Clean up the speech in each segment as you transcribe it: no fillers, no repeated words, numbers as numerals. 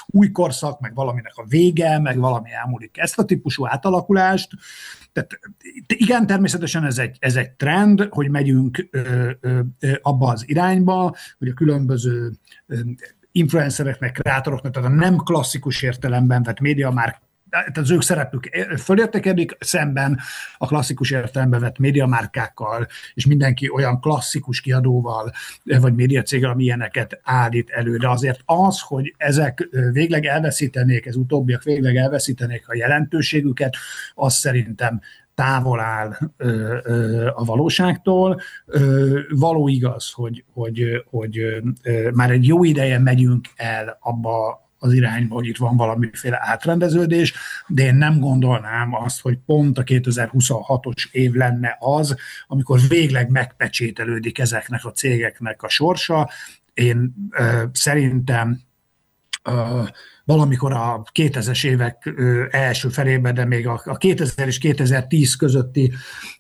új korszak, meg valaminek a vége, meg valami elmúlik. Ezt a típusú átalakulást, tehát igen, természetesen ez egy trend, hogy megyünk abba az irányba, hogy a különböző influencereknek, kreátoroknak, tehát a nem klasszikus értelemben vett média már, tehát az ők szerepük fölértékelik, szemben a klasszikus értelemben vett médiamárkákkal, és mindenki olyan klasszikus kiadóval, vagy médiacéggel, ami ilyeneket állít elő. De azért az, hogy ezek végleg elveszítenék, ez utóbbiak végleg elveszítenék a jelentőségüket, az szerintem távol áll a valóságtól. Való igaz, hogy már egy jó ideje megyünk el abba az irányba, hogy itt van valamiféle átrendeződés, de én nem gondolnám azt, hogy pont a 2026-os év lenne az, amikor végleg megpecsételődik ezeknek a cégeknek a sorsa. Én szerintem valamikor a 2000-es évek első felében, de még a 2000 és 2010 közötti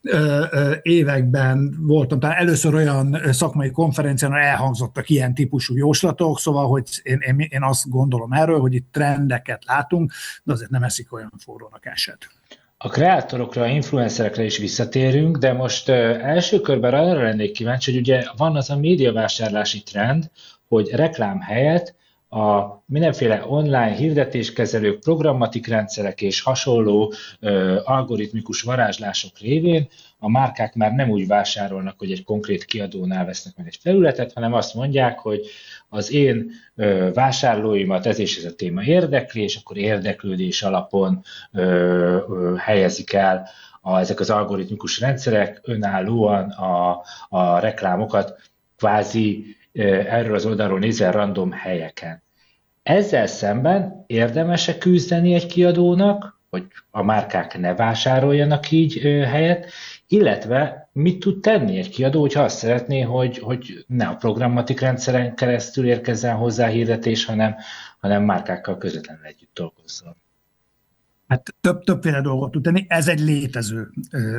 években voltam, talán először olyan szakmai konferencián, ahol elhangzottak ilyen típusú jóslatok, szóval hogy én azt gondolom erről, hogy itt trendeket látunk, de azért nem eszik olyan forrónak eset. A kreátorokra, influencerekre is visszatérünk, de most első körben arra lennék kíváncsi, hogy ugye van az a médiavásárlási trend, hogy reklám helyett a mindenféle online hirdetéskezelők, programmatik rendszerek és hasonló algoritmikus varázslások révén a márkák már nem úgy vásárolnak, hogy egy konkrét kiadónál vesznek meg egy felületet, hanem azt mondják, hogy az én vásárlóimat ez és ez a téma érdekli, és akkor érdeklődés alapon helyezik el ezek az algoritmikus rendszerek önállóan a reklámokat kvázi erről az oldalról nézve random helyeken. Ezzel szemben érdemes-e küzdeni egy kiadónak, hogy a márkák ne vásároljanak így helyet, illetve mit tud tenni egy kiadó, hogyha azt szeretné, hogy ne a programmatik rendszeren keresztül érkezzen hozzá hirdetés, hanem márkákkal közvetlenül együtt dolgozzon. Hát többféle dolgot tud tenni. Ez egy létező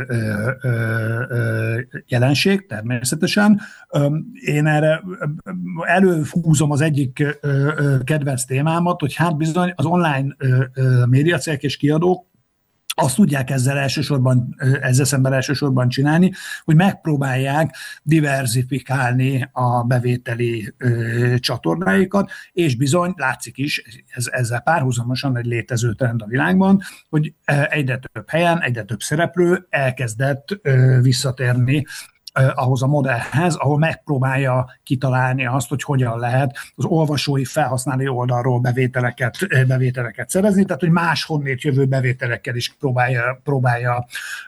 jelenség, természetesen. Én erre előhúzom az egyik kedvenc témámat, hogy hát bizony az online médiacégek és kiadók azt tudják ezzel szemben elsősorban csinálni, hogy megpróbálják diverzifikálni a bevételi csatornáikat, és bizony látszik is, ezzel párhuzamosan egy létező trend a világban, hogy egyre több helyen, egyre több szereplő elkezdett visszatérni ahhoz a modellhez, ahol megpróbálja kitalálni azt, hogy hogyan lehet az olvasói felhasználói oldalról bevételeket szerezni, tehát hogy máshonnét jövő bevételekkel is próbálja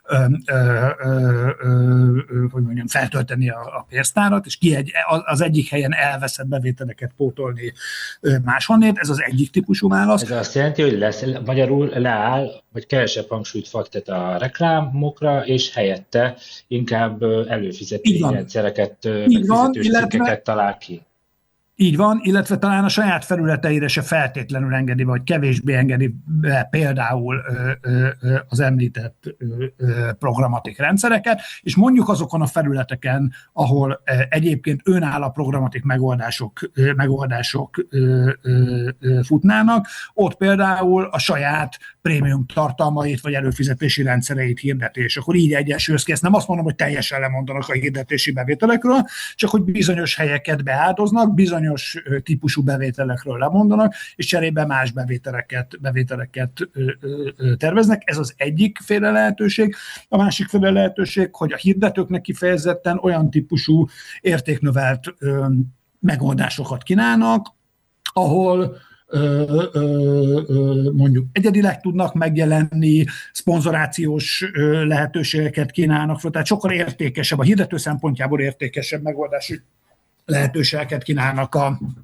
hogy mondjam, feltölteni a pénztárat, és az egyik helyen elveszett bevételeket pótolni máshonnét. Ez az egyik típusú válasz. Ez azt jelenti, hogy magyarul leáll, vagy kevesebb hangsúlyt fektet a reklámokra, és helyette inkább előfizetési rendszereket, fizetős cikkeket talál ki. Így van, illetve talán a saját felületeire se feltétlenül engedi, vagy kevésbé engedi be például az említett programatik rendszereket, és mondjuk azokon a felületeken, ahol egyébként önálló programatik megoldások futnának, ott például a saját prémium tartalmait, vagy előfizetési rendszereit hirdetés. Akkor így egyesülsz ki. Ezt nem azt mondom, hogy teljesen lemondanak a hirdetési bevételekről, csak hogy bizonyos helyeket beáldoznak, bizonyos típusú bevételekről lemondanak, és cserébe más bevételeket terveznek. Ez az egyik féle lehetőség. A másik féle lehetőség, hogy a hirdetőknek kifejezetten olyan típusú értéknövelt megoldásokat kínálnak, ahol mondjuk egyedileg tudnak megjelenni, szponzorációs lehetőségeket kínálnak, tehát sokkal értékesebb, a hirdető szempontjából értékesebb megoldási lehetőségeket kínálnak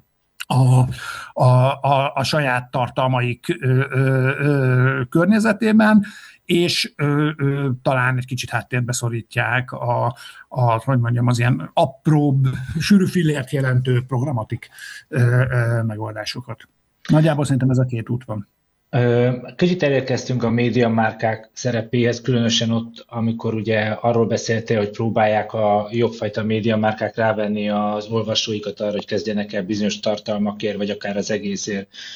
a saját tartalmaik környezetében, és talán egy kicsit háttérbe szorítják hogy mondjam, az ilyen apróbb, sűrű fillért jelentő programatik megoldásokat. Nagyjából szerintem ez a két út van. Kicsit elérkeztünk a médiamárkák szerepéhez, különösen ott, amikor ugye arról beszéltél, hogy próbálják a jobbfajta médiamárkák rávenni az olvasóikat arra, hogy kezdjenek el bizonyos tartalmakért, vagy akár az egészért